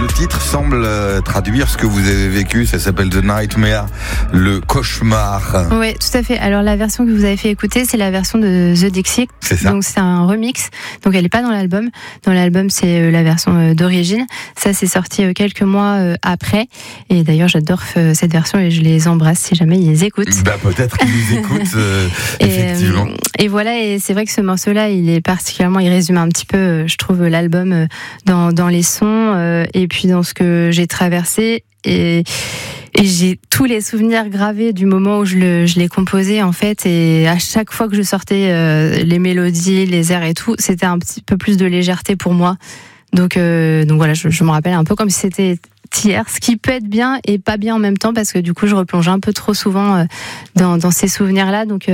Le titre semble traduire ce que vous avez vécu. Ça s'appelle The Nightmare, le cauchemar. Oui, tout à fait. Alors la version que vous avez fait écouter, c'est la version de The Dixie. C'est ça. Donc c'est un remix. Donc elle n'est pas dans l'album. Dans l'album, c'est la version d'origine. Ça, c'est sorti quelques mois après. Et d'ailleurs, j'adore cette version et je les embrasse si jamais ils écoutent. Peut-être qu'ils nous écoutent, effectivement. Et voilà, et c'est vrai que ce morceau-là, il résume un petit peu, je trouve, l'album dans les sons et puis dans ce que j'ai traversé. Et j'ai tous les souvenirs gravés du moment où je l'ai composé, en fait. Et à chaque fois que je sortais les mélodies, les airs et tout, c'était un petit peu plus de légèreté pour moi. Donc voilà, je me rappelle un peu comme si c'était hier, ce qui peut être bien et pas bien en même temps, parce que du coup, je replonge un peu trop souvent dans ces souvenirs-là. Donc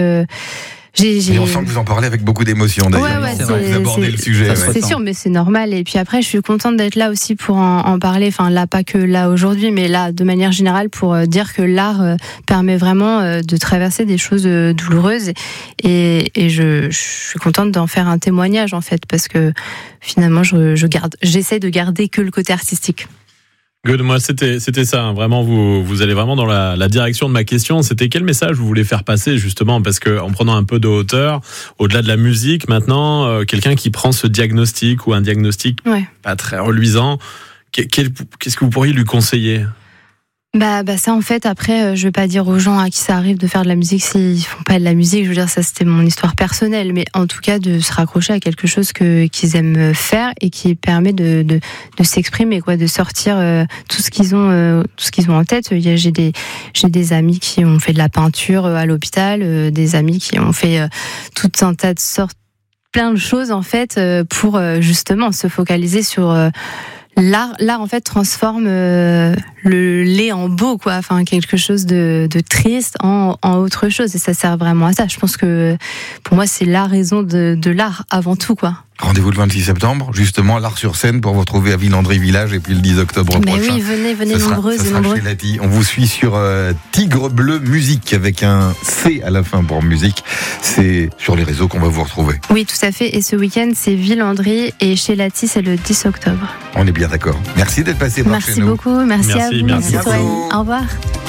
Et on sent que vous en parlez avec beaucoup d'émotion d'ailleurs. Ouais, vous abordez le sujet. C'est sûr, mais c'est normal. Et puis après, je suis contente d'être là aussi pour en parler. Enfin, là, pas que là aujourd'hui, mais là, de manière générale, pour dire que l'art permet vraiment de traverser des choses douloureuses. Et je suis contente d'en faire un témoignage, en fait, parce que finalement, j'essaie de garder que le côté artistique. Good, moi c'était ça, hein. Vraiment vous allez vraiment dans la direction de ma question. C'était quel message vous voulez faire passer, justement, parce que en prenant un peu de hauteur, au-delà de la musique, maintenant quelqu'un qui prend ce diagnostic ou un diagnostic pas très reluisant, qu'est-ce que vous pourriez lui conseiller? Bah ça, en fait, après, je vais pas dire aux gens à qui ça arrive de faire de la musique s'ils font pas de la musique. Je veux dire, ça, c'était mon histoire personnelle, mais en tout cas, de se raccrocher à quelque chose qu'ils aiment faire et qui permet de s'exprimer, quoi, de sortir tout ce qu'ils ont en tête. J'ai des amis qui ont fait de la peinture à l'hôpital, des amis qui ont fait tout un tas de sortes, plein de choses, en fait, pour justement se focaliser sur l'art, en fait, transforme le laid en beau, quoi. Enfin, quelque chose de triste en autre chose. Et ça sert vraiment à ça. Je pense que, pour moi, c'est la raison de l'art avant tout, quoi. Rendez-vous le 26 septembre, justement, l'art sur scène pour vous retrouver à Villandry Village, et puis le 10 octobre prochain. Mais oui, venez nombreuses et nombreux. Chez Lati. On vous suit sur Tigre Bleu Musique, avec un C à la fin pour musique. C'est sur les réseaux qu'on va vous retrouver. Oui, tout à fait. Et ce week-end, c'est Villandry, et chez Lati, c'est le 10 octobre. On est bien d'accord. Merci d'être passé par chez nous. Merci beaucoup. Merci à vous. Merci à vous. Au revoir.